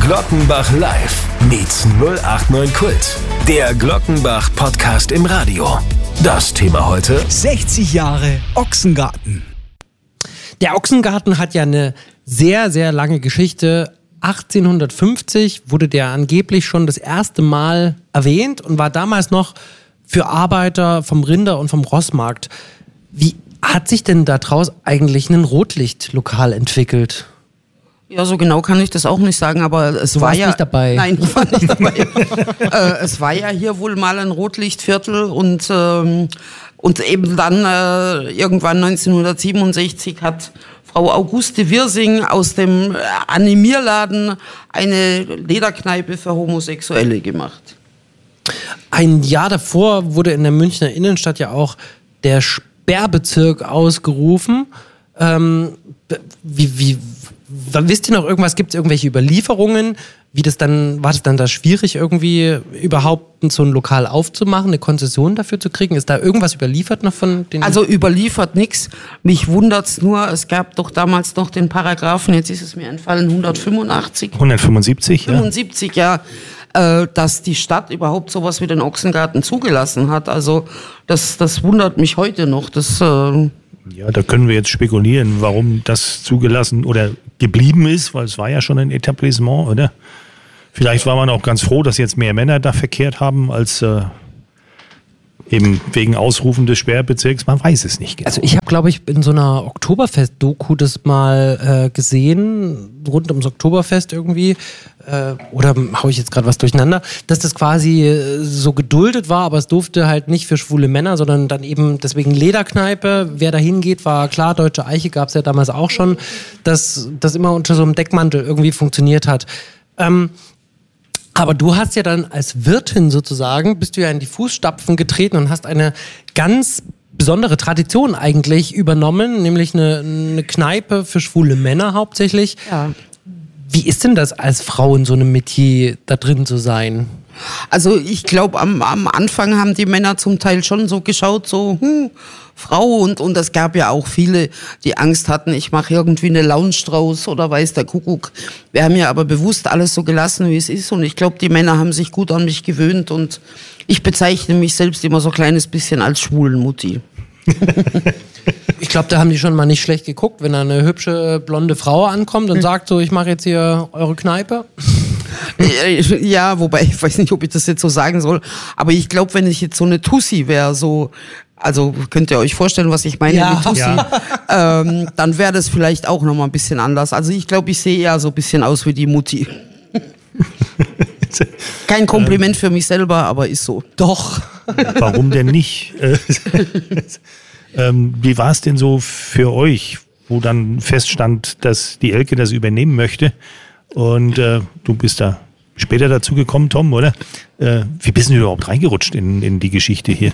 Glockenbach Live meets 089 Kult. Der Glockenbach Podcast im Radio. Das Thema heute: 60 Jahre Ochsengarten. Der Ochsengarten hat ja eine sehr, sehr lange Geschichte. 1850 wurde der angeblich schon das erste Mal erwähnt und war damals noch für Arbeiter vom Rinder- und vom Rossmarkt. Wie hat sich denn daraus eigentlich ein Rotlichtlokal entwickelt? Ja, so genau kann ich das auch nicht sagen, aber es war ja... nicht dabei. Nein, ich war nicht dabei. Es war ja hier wohl mal ein Rotlichtviertel und eben dann irgendwann 1967 hat Frau Auguste Wirsing aus dem Animierladen eine Lederkneipe für Homosexuelle gemacht. Ein Jahr davor wurde in der Münchner Innenstadt ja auch der Sperrbezirk ausgerufen. Wisst ihr noch irgendwas? Gibt es irgendwelche Überlieferungen? War das dann da schwierig, irgendwie überhaupt so ein Lokal aufzumachen, eine Konzession dafür zu kriegen? Ist da irgendwas überliefert noch von den... Also überliefert nichts. Mich wundert's nur, es gab doch damals noch den Paragraphen, jetzt ist es mir entfallen, 175, 75, ja. Dass die Stadt überhaupt sowas wie den Ochsengarten zugelassen hat. Also das wundert mich heute noch. Ja, da können wir jetzt spekulieren, warum das zugelassen oder geblieben ist, weil es war ja schon ein Etablissement, oder? Vielleicht war man auch ganz froh, dass jetzt mehr Männer da verkehrt haben, als eben wegen Ausrufen des Sperrbezirks. Man weiß es nicht genau. Also ich habe, glaube ich, in so einer Oktoberfest-Doku das mal gesehen, rund ums Oktoberfest irgendwie, oder haue ich jetzt gerade was durcheinander, dass das quasi so geduldet war, aber es durfte halt nicht für schwule Männer, sondern dann eben deswegen Lederkneipe. Wer da hingeht, war klar, Deutsche Eiche gab es ja damals auch schon, dass das immer unter so einem Deckmantel irgendwie funktioniert hat. Aber du hast ja dann als Wirtin sozusagen, bist du ja in die Fußstapfen getreten und hast eine ganz besondere Tradition eigentlich übernommen, nämlich eine Kneipe für schwule Männer hauptsächlich. Ja. Wie ist denn das als Frau in so einem Metier da drin zu sein? Also ich glaube, am Anfang haben die Männer zum Teil schon so geschaut, so Frau und es gab ja auch viele, die Angst hatten, ich mache irgendwie eine Lounge draus oder weiß der Kuckuck. Wir haben ja aber bewusst alles so gelassen, wie es ist und ich glaube, die Männer haben sich gut an mich gewöhnt und ich bezeichne mich selbst immer so ein kleines bisschen als Schwulenmutti. Ich glaube, da haben die schon mal nicht schlecht geguckt, wenn da eine hübsche blonde Frau ankommt und sagt so, ich mache jetzt hier eure Kneipe. Ja, wobei ich weiß nicht, ob ich das jetzt so sagen soll, aber ich glaube, wenn ich jetzt so eine Tussi wäre, so, also könnt ihr euch vorstellen, was ich meine mit Tussi, dann wäre das vielleicht auch nochmal ein bisschen anders. Also ich glaube, ich sehe eher so ein bisschen aus wie die Mutti. Kein Kompliment für mich selber, aber ist so. Doch. Warum denn nicht? Wie war es denn so für euch, wo dann feststand, dass die Elke das übernehmen möchte? Und du bist da später dazu gekommen, Tom, oder? Wie bist du überhaupt reingerutscht in die Geschichte hier?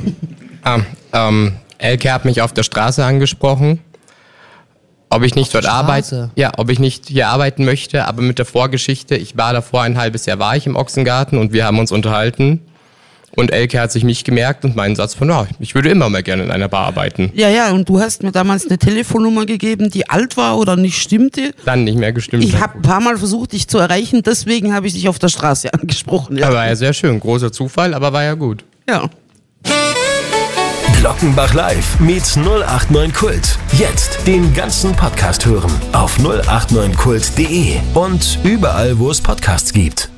Elke hat mich auf der Straße angesprochen, ob ich nicht dort arbeite. Ja, ob ich nicht hier arbeiten möchte, aber mit der Vorgeschichte, ich war davor ein halbes Jahr war ich im Ochsengarten und wir haben uns unterhalten. Und Elke hat sich mich gemerkt und meinen Satz von, ich würde immer mal gerne in einer Bar arbeiten. Ja, und du hast mir damals eine Telefonnummer gegeben, die alt war oder nicht stimmte. Dann nicht mehr gestimmt. Ich habe ein paar Mal versucht, dich zu erreichen, deswegen habe ich dich auf der Straße angesprochen. Ja. Aber war ja sehr schön, großer Zufall, aber war ja gut. Ja. Glockenbach Live meets 089 Kult. Jetzt den ganzen Podcast hören auf 089kult.de und überall, wo es Podcasts gibt.